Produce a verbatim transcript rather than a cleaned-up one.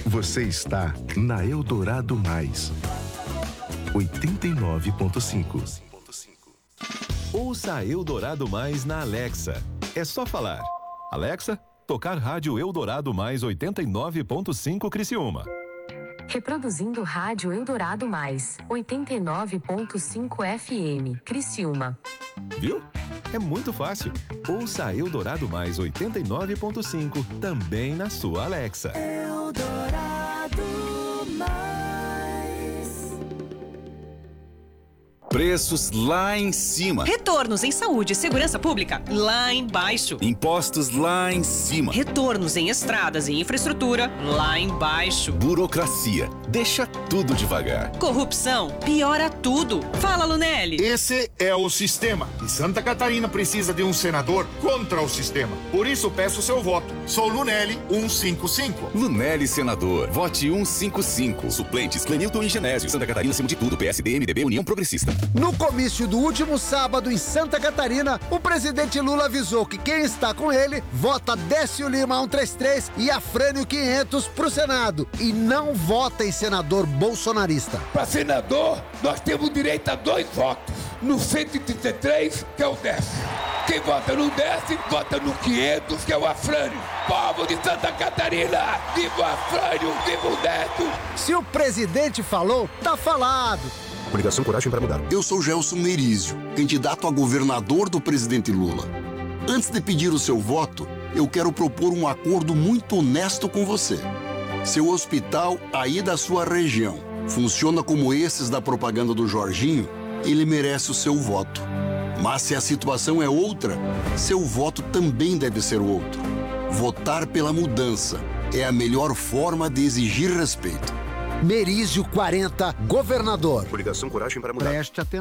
Você está na Eldorado Mais, oitenta e nove ponto cinco. Ouça a Eldorado Mais na Alexa. É só falar: Alexa, tocar rádio Eldorado Mais oitenta e nove ponto cinco Criciúma. Reproduzindo rádio Eldorado Mais, oitenta e nove ponto cinco F M, Criciúma. Viu? É muito fácil. Ouça a Eldorado Mais oitenta e nove ponto cinco também na sua Alexa. Eldorado Mais. Preços lá em cima. Retornos em saúde e segurança pública lá embaixo. Impostos lá em cima. Retornos em estradas e infraestrutura lá embaixo. Burocracia deixa tudo devagar. Corrupção piora tudo. Fala, Lunelli. Esse é o sistema. E Santa Catarina precisa de um senador contra o sistema. Por isso peço seu voto. Sou Lunelli cento e cinquenta e cinco. Lunelli senador. Vote cento e cinquenta e cinco. Suplentes Clenilton e Genésio. Santa Catarina acima de tudo. P S D, M D B, União Progressista. No comício do último sábado em Santa Catarina, o presidente Lula avisou que quem está com ele vota Décio Lima cento e trinta e três e Afrânio quinhentos pro Senado e não vota em senador bolsonarista. Para senador, nós temos direito a dois votos. No cento e trinta e três, que é o Décio. Quem vota no Décio, vota no quinhentos, que é o Afrânio. Povo de Santa Catarina, viva o Afrânio, viva o Décio. Se o presidente falou, tá falado. Coligação Coragem para Mudar. Eu sou Gelson Merizio, candidato a governador do presidente Lula. Antes de pedir o seu voto, eu quero propor um acordo muito honesto com você. Seu hospital aí da sua região funciona como esses da propaganda do Jorginho, ele merece o seu voto. Mas se a situação é outra, seu voto também deve ser outro. Votar pela mudança é a melhor forma de exigir respeito. Merizio quarenta, governador. Coligação Coragem para Mudar. Preste atenção.